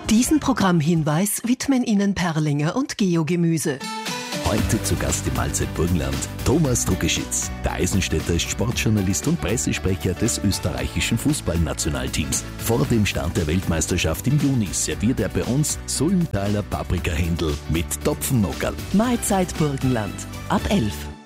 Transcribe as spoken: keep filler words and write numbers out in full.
Diesen Programmhinweis widmen Ihnen Perlinger und Geogemüse. Heute zu Gast im Mahlzeit Burgenland Thomas Druckeschitz. Der Eisenstädter ist Sportjournalist und Pressesprecher des österreichischen Fußballnationalteams. Vor dem Start der Weltmeisterschaft im Juni serviert er bei uns Sulmtaler Paprikahändel mit Topfennockerl. Mahlzeit Burgenland ab elf.